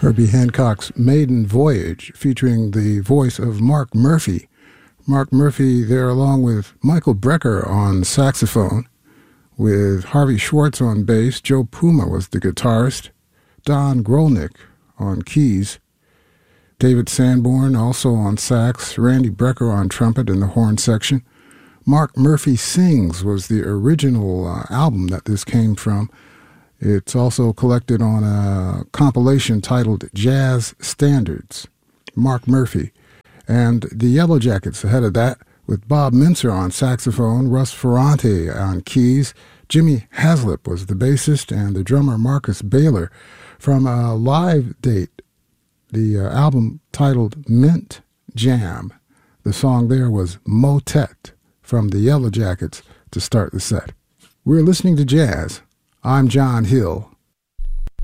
Herbie Hancock's Maiden Voyage, featuring the voice of Mark Murphy. Mark Murphy there along with Michael Brecker on saxophone, with Harvey Schwartz on bass. Joe Puma was the guitarist. Don Grolnick on keys. David Sanborn also on sax. Randy Brecker on trumpet in the horn section. Mark Murphy Sings was the original album that this came from. It's also collected on a compilation titled Jazz Standards. Mark Murphy. And the Yellow Jackets ahead of that with Bob Mincer on saxophone, Russ Ferrante on keys. Jimmy Haslip was the bassist, and the drummer Marcus Baylor from a live date, the album titled Mint Jam. The song there was Motet from the Yellow Jackets to start the set. We're listening to jazz. I'm John Hill.